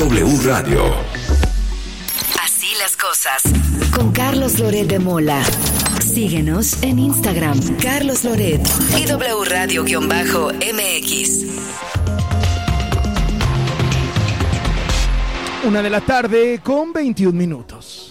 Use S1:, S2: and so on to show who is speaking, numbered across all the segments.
S1: W Radio.
S2: Así las cosas. Con Carlos Loret de Mola. Síguenos en Instagram, Carlos Loret y W Radio-MX.
S3: 1:21 p.m.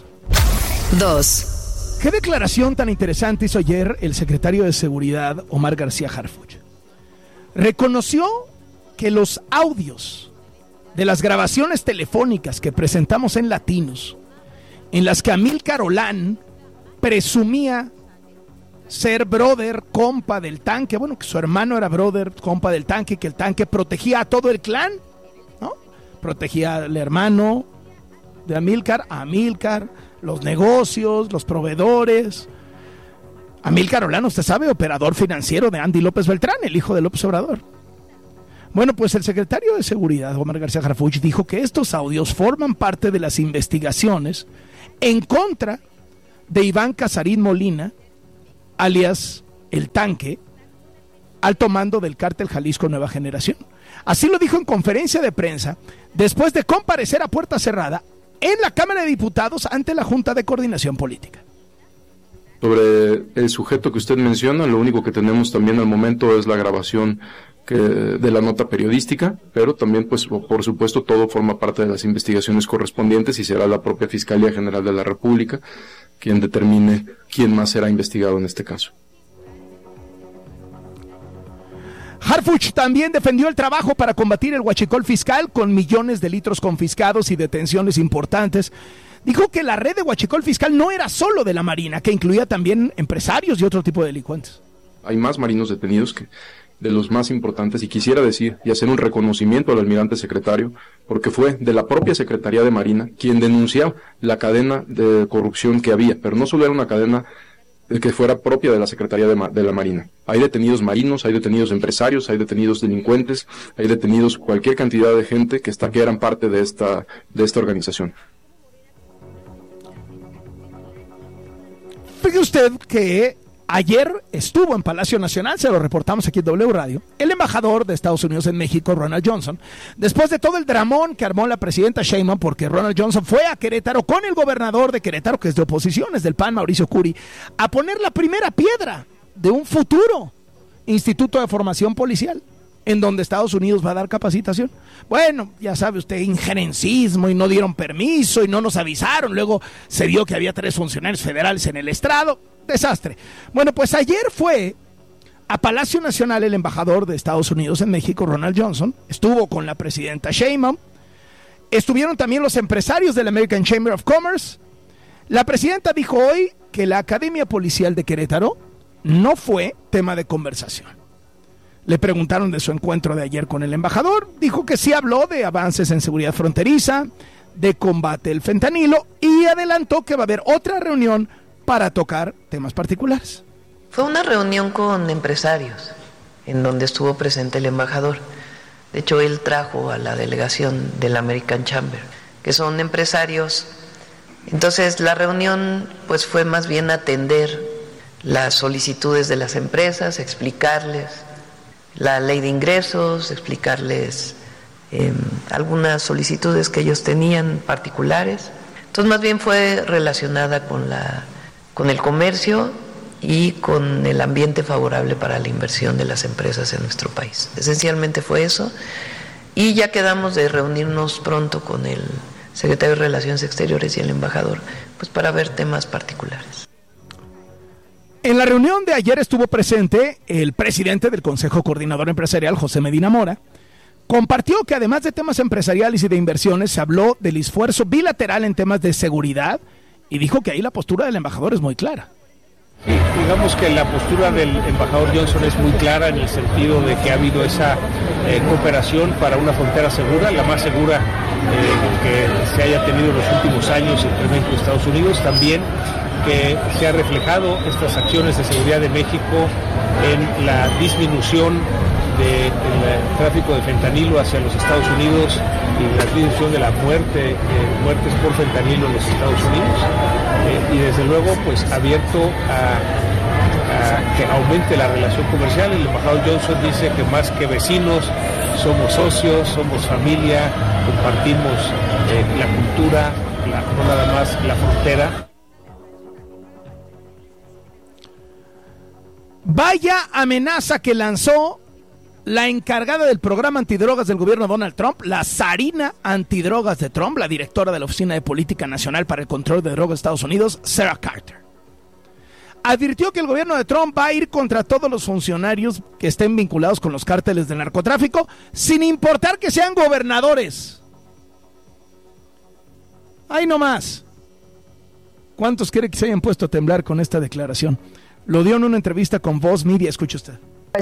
S2: 2.
S3: ¿Qué declaración tan interesante hizo ayer el secretario de Seguridad, Omar García Harfuch? Reconoció que los audios de las grabaciones telefónicas que presentamos en Latinos, en las que Amílcar Olán presumía ser brother, compa del tanque, bueno, que su hermano era brother, compa del tanque, que el tanque protegía a todo el clan, ¿no? Protegía al hermano de Amílcar, a Amílcar, los negocios, los proveedores. Amílcar Olán, usted sabe, operador financiero de Andy López Beltrán, el hijo de López Obrador. Bueno, pues el secretario de Seguridad, Omar García Harfuch, dijo que estos audios forman parte de las investigaciones en contra de Iván Casarín Molina, alias El Tanque, alto mando del cártel Jalisco Nueva Generación. Así lo dijo en conferencia de prensa después de comparecer a puerta cerrada en la Cámara de Diputados ante la Junta de Coordinación Política.
S4: Sobre el sujeto que usted menciona, lo único que tenemos también al momento es la grabación de la nota periodística, pero también, pues, por supuesto, todo forma parte de las investigaciones correspondientes y será la propia Fiscalía General de la República quien determine quién más será investigado en este caso.
S3: Harfuch también defendió el trabajo para combatir el huachicol fiscal con millones de litros confiscados y detenciones importantes. Dijo que la red de huachicol fiscal no era solo de la Marina, que incluía también empresarios y otro tipo de delincuentes.
S4: Hay más marinos detenidos que de los más importantes, y quisiera decir y hacer un reconocimiento al almirante secretario, porque fue de la propia Secretaría de Marina quien denunció la cadena de corrupción que había, pero no solo era una cadena que fuera propia de la Secretaría de la Marina. Hay detenidos marinos, hay detenidos empresarios, hay detenidos delincuentes, hay detenidos cualquier cantidad de gente que eran parte de esta organización.
S3: Fíjese usted que ayer estuvo en Palacio Nacional, se lo reportamos aquí en W Radio, el embajador de Estados Unidos en México, Ronald Johnson, después de todo el dramón que armó la presidenta Sheinbaum, porque Ronald Johnson fue a Querétaro con el gobernador de Querétaro, que es de oposición, es del PAN, Mauricio Curi, a poner la primera piedra de un futuro instituto de formación policial, en donde Estados Unidos va a dar capacitación. Bueno, ya sabe usted, injerencismo, y no dieron permiso, y no nos avisaron, luego se vio que había 3 funcionarios federales en el estrado. Desastre. Bueno, pues ayer fue a Palacio Nacional el embajador de Estados Unidos en México, Ronald Johnson, estuvo con la presidenta Sheinbaum, estuvieron también los empresarios del American Chamber of Commerce. La presidenta dijo hoy que la Academia Policial de Querétaro no fue tema de conversación. Le preguntaron de su encuentro de ayer con el embajador, dijo que sí habló de avances en seguridad fronteriza, de combate al fentanilo, y adelantó que va a haber otra reunión para tocar temas particulares.
S5: Fue una reunión con empresarios en donde estuvo presente el embajador. De hecho, él trajo a la delegación del American Chamber, que son empresarios. Entonces, la reunión pues fue más bien atender las solicitudes de las empresas, explicarles la ley de ingresos, explicarles algunas solicitudes que ellos tenían particulares. Entonces, más bien fue relacionada con el comercio y con el ambiente favorable para la inversión de las empresas en nuestro país. Esencialmente fue eso, y ya quedamos de reunirnos pronto con el secretario de Relaciones Exteriores y el embajador, pues para ver temas particulares.
S3: En la reunión de ayer estuvo presente el presidente del Consejo Coordinador Empresarial, José Medina Mora. Compartió que además de temas empresariales y de inversiones, se habló del esfuerzo bilateral en temas de seguridad, y dijo que ahí la postura del embajador es muy clara.
S6: Sí, digamos que la postura del embajador Johnson es muy clara en el sentido de que ha habido esa cooperación para una frontera segura, la más segura que se haya tenido en los últimos años entre México y Estados Unidos. También que se ha reflejado estas acciones de seguridad de México en la disminución del tráfico de fentanilo hacia los Estados Unidos y la disminución de la muertes por fentanilo en los Estados Unidos, y desde luego pues abierto a que aumente la relación comercial. El embajador Johnson dice que más que vecinos, somos socios, somos familia, compartimos la cultura, no nada más la frontera.
S3: Vaya amenaza que lanzó la encargada del programa antidrogas del gobierno de Donald Trump, la zarina antidrogas de Trump, la directora de la Oficina de Política Nacional para el Control de Drogas de Estados Unidos, Sarah Carter. Advirtió que el gobierno de Trump va a ir contra todos los funcionarios que estén vinculados con los cárteles del narcotráfico, sin importar que sean gobernadores. ¡Ay, no más! ¿Cuántos cree que se hayan puesto a temblar con esta declaración? Lo dio en una entrevista con Voz Media. Escuche usted.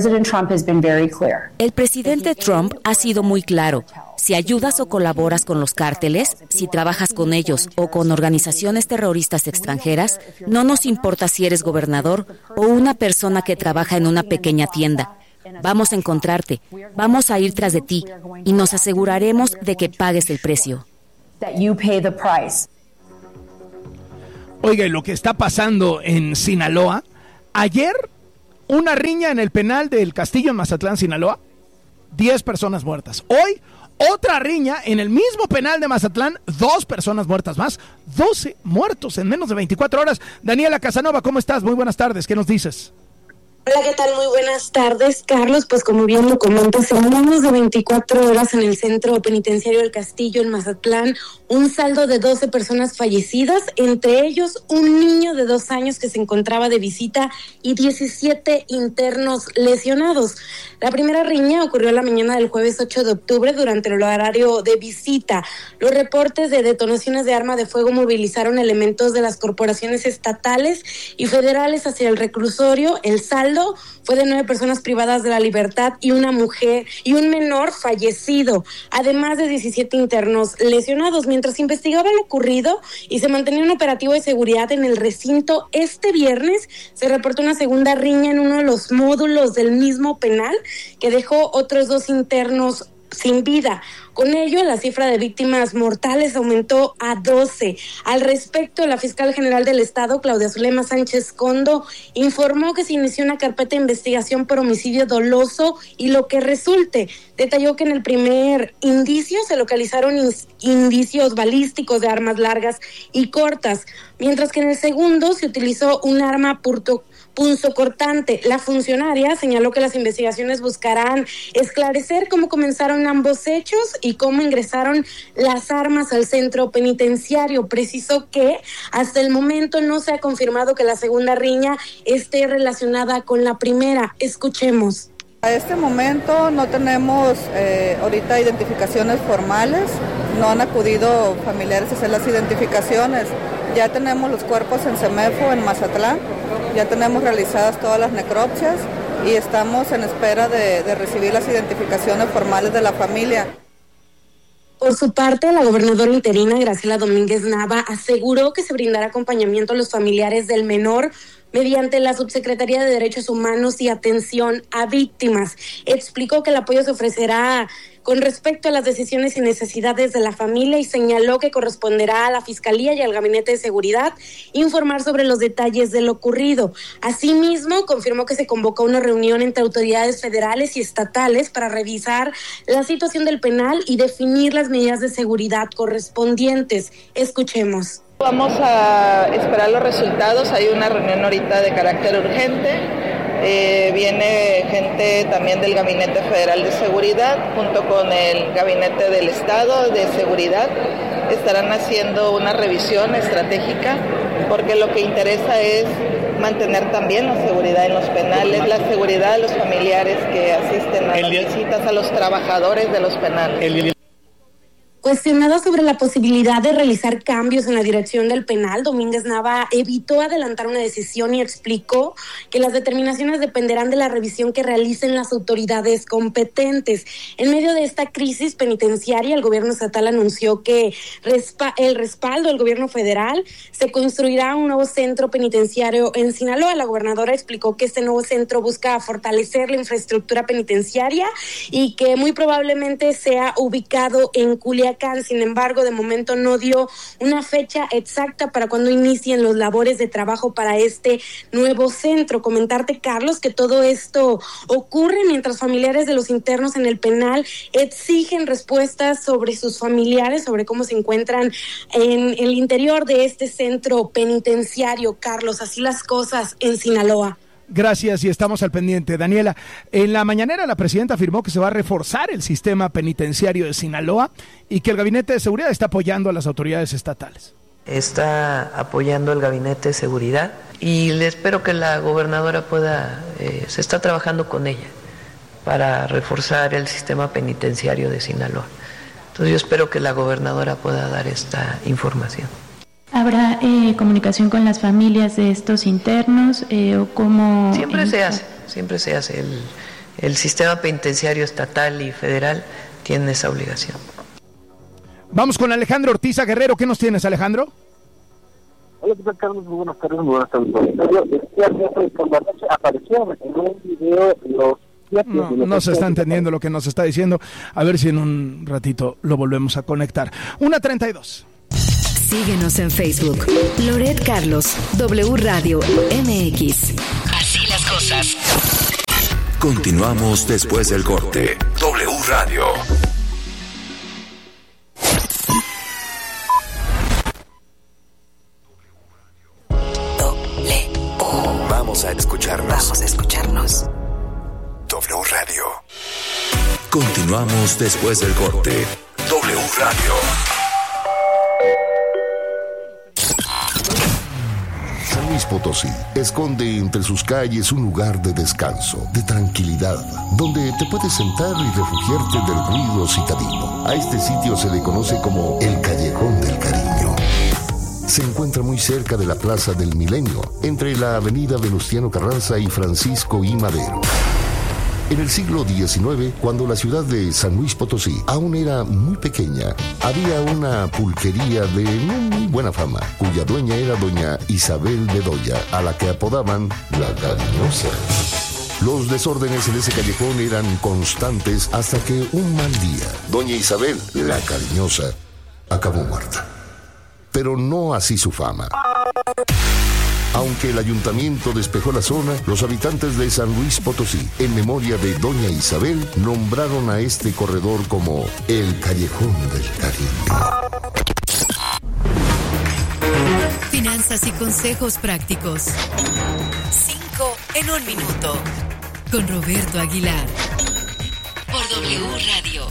S1: El presidente Trump ha sido muy claro. Si ayudas o colaboras con los cárteles, si trabajas con ellos o con organizaciones terroristas extranjeras, no nos importa si eres gobernador o una persona que trabaja en una pequeña tienda. Vamos a encontrarte, vamos a ir tras de ti y nos aseguraremos de que pagues el precio.
S3: Oiga, y lo que está pasando en Sinaloa, ayer una riña en el penal del Castillo en Mazatlán, Sinaloa, 10 personas muertas. Hoy, otra riña en el mismo penal de Mazatlán, 2 personas muertas más, 12 muertos en menos de 24 horas. Daniela Casanova, ¿cómo estás? Muy buenas tardes, ¿qué nos dices?
S7: Hola, ¿qué tal? Muy buenas tardes, Carlos. Pues como bien lo comentas, en menos de 24 horas en el centro penitenciario del Castillo, en Mazatlán, un saldo de 12 personas fallecidas, entre ellos un niño de 2 años que se encontraba de visita y 17 internos lesionados. La primera riña ocurrió la mañana del jueves 8 de octubre durante el horario de visita. Los reportes de detonaciones de arma de fuego movilizaron elementos de las corporaciones estatales y federales hacia el reclusorio. El saldo fue de 9 personas privadas de la libertad y una mujer y un menor fallecido, además de 17 internos lesionados. Mientras investigaba lo ocurrido y se mantenía un operativo de seguridad en el recinto, este viernes se reportó una segunda riña en uno de los módulos del mismo penal que dejó otros 2 internos sin vida. Con ello, la cifra de víctimas mortales aumentó a 12. Al respecto, la fiscal general del Estado, Claudia Zulema Sánchez Condo, informó que se inició una carpeta de investigación por homicidio doloso y lo que resulte. Detalló que en el primer indicio se localizaron indicios balísticos de armas largas y cortas, mientras que en el segundo se utilizó un arma punzocortante. La funcionaria señaló que las investigaciones buscarán esclarecer cómo comenzaron ambos hechos y cómo ingresaron las armas al centro penitenciario. Precisó que hasta el momento no se ha confirmado que la segunda riña esté relacionada con la primera. Escuchemos.
S8: A este momento no tenemos ahorita identificaciones formales, no han acudido familiares a hacer las identificaciones. Ya tenemos los cuerpos en CEMEFO, en Mazatlán, ya tenemos realizadas todas las necropsias y estamos en espera de recibir las identificaciones formales de la familia.
S7: Por su parte, la gobernadora interina Graciela Domínguez Nava aseguró que se brindará acompañamiento a los familiares del menor mediante la Subsecretaría de Derechos Humanos y Atención a Víctimas. Explicó que el apoyo se ofrecerá con respecto a las decisiones y necesidades de la familia y señaló que corresponderá a la Fiscalía y al Gabinete de Seguridad informar sobre los detalles de lo ocurrido. Asimismo, confirmó que se convocó una reunión entre autoridades federales y estatales para revisar la situación del penal y definir las medidas de seguridad correspondientes. Escuchemos.
S9: Vamos a esperar los resultados. Hay una reunión ahorita de carácter urgente. Viene gente también del Gabinete Federal de Seguridad junto con el Gabinete del Estado de Seguridad. Estarán haciendo una revisión estratégica porque lo que interesa es mantener también la seguridad en los penales, la seguridad de los familiares que asisten a las visitas, a los trabajadores de los penales.
S7: Cuestionada sobre la posibilidad de realizar cambios en la dirección del penal, Domínguez Nava evitó adelantar una decisión y explicó que las determinaciones dependerán de la revisión que realicen las autoridades competentes. En medio de esta crisis penitenciaria, el gobierno estatal anunció que el respaldo del gobierno federal se construirá un nuevo centro penitenciario en Sinaloa. La gobernadora explicó que este nuevo centro busca fortalecer la infraestructura penitenciaria y que muy probablemente sea ubicado en Culiacán. Culiacán. Sin embargo, de momento no dio una fecha exacta para cuando inicien los labores de trabajo para este nuevo centro. Comentarte, Carlos, que todo esto ocurre mientras familiares de los internos en el penal exigen respuestas sobre sus familiares, sobre cómo se encuentran en el interior de este centro penitenciario. Carlos, así las cosas en Sinaloa.
S3: Gracias y estamos al pendiente. Daniela, en la mañanera la presidenta afirmó que se va a reforzar el sistema penitenciario de Sinaloa y que el Gabinete de Seguridad está apoyando a las autoridades estatales.
S5: Está apoyando el Gabinete de Seguridad y le espero que la gobernadora pueda, se está trabajando con ella para reforzar el sistema penitenciario de Sinaloa. Entonces yo espero que la gobernadora pueda dar esta información.
S10: ¿Habrá comunicación con las familias de estos internos o cómo?
S5: Siempre se hace. El sistema penitenciario estatal y federal tiene esa obligación.
S3: Vamos con Alejandro Ortiz Guerrero. ¿Qué nos tienes, Alejandro?
S11: Hola, ¿qué tal, Carlos? Muy buenas tardes, muy buenas tardes. Apareció en un video
S3: No se está entendiendo lo que nos está diciendo. A ver si en un ratito lo volvemos a conectar. 1:32.
S2: Síguenos en Facebook. Loret Carlos, W Radio MX.
S12: Así las cosas.
S13: Continuamos después del corte. W Radio. Vamos a escucharnos. W Radio. Continuamos después del corte. W Radio.
S14: San Luis Potosí esconde entre sus calles un lugar de descanso, de tranquilidad, donde te puedes sentar y refugiarte del ruido citadino. A este sitio se le conoce como el Callejón del Cariño. Se encuentra muy cerca de la Plaza del Milenio, entre la avenida Venustiano Carranza y Francisco I. Madero. En el siglo XIX, cuando la ciudad de San Luis Potosí aún era muy pequeña, había una pulquería de no muy buena fama, cuya dueña era doña Isabel Bedoya, a la que apodaban la Cariñosa. Los desórdenes en ese callejón eran constantes hasta que un mal día, doña Isabel, la Cariñosa, acabó muerta. Pero no así su fama. Aunque el ayuntamiento despejó la zona, los habitantes de San Luis Potosí, en memoria de doña Isabel, nombraron a este corredor como el Callejón del Cariño.
S2: Finanzas y consejos prácticos. 5 en 1 minuto. Con Roberto Aguilar. Por W Radio.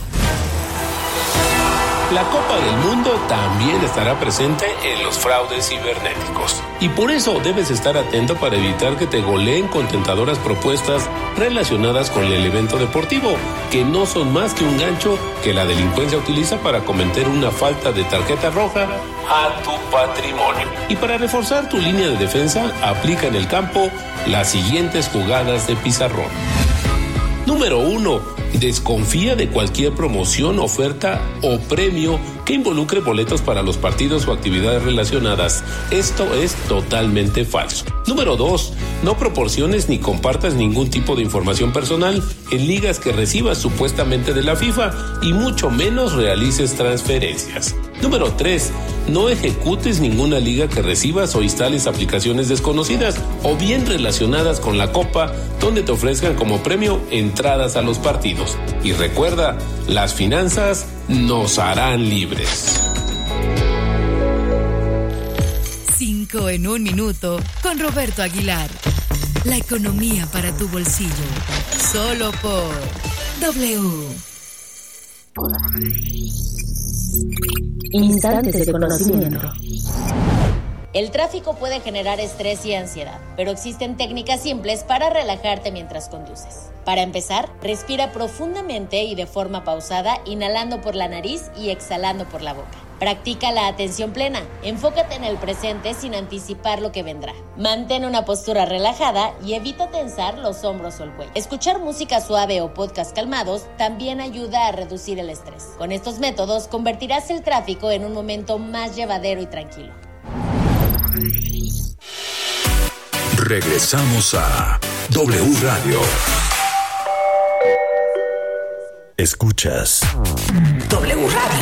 S15: La Copa del Mundo también estará presente en los fraudes cibernéticos. Y por eso debes estar atento para evitar que te goleen con tentadoras propuestas relacionadas con el evento deportivo, que no son más que un gancho que la delincuencia utiliza para cometer una falta de tarjeta roja a tu patrimonio. Y para reforzar tu línea de defensa, aplica en el campo las siguientes jugadas de pizarrón. Número 1. Desconfía de cualquier promoción, oferta o premio que involucre boletos para los partidos o actividades relacionadas. Esto es totalmente falso. Número 2. No proporciones ni compartas ningún tipo de información personal en ligas que recibas supuestamente de la FIFA y mucho menos realices transferencias. Número 3. No ejecutes ninguna liga que recibas o instales aplicaciones desconocidas o bien relacionadas con la Copa donde te ofrezcan como premio entradas a los partidos. Y recuerda, las finanzas nos harán libres.
S2: 5 en 1 minuto con Roberto Aguilar. La economía para tu bolsillo. Solo por W.
S16: Instantes de conocimiento.
S17: El tráfico puede generar estrés y ansiedad, pero existen técnicas simples para relajarte mientras conduces. Para empezar, respira profundamente y de forma pausada, inhalando por la nariz y exhalando por la boca. Practica la atención plena. Enfócate en el presente sin anticipar lo que vendrá. Mantén una postura relajada y evita tensar los hombros o el cuello. Escuchar música suave o podcast calmados también ayuda a reducir el estrés. Con estos métodos convertirás el tráfico en un momento más llevadero y tranquilo.
S13: Regresamos a W Radio. Escuchas W Radio.